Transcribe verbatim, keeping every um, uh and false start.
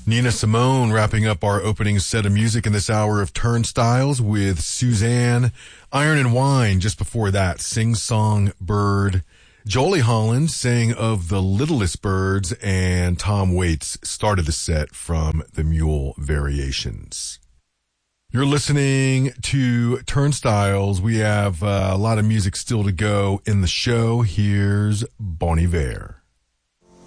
Nina Simone wrapping up our opening set of music in this hour of Turnstiles with Suzanne. Iron and Wine just before that, Sing Song Bird. Jolie Holland sang of The Littlest Birds, and Tom Waits started the set from The Mule Variations. You're listening to Turnstiles. We have uh, a lot of music still to go in the show. Here's Bon Iver.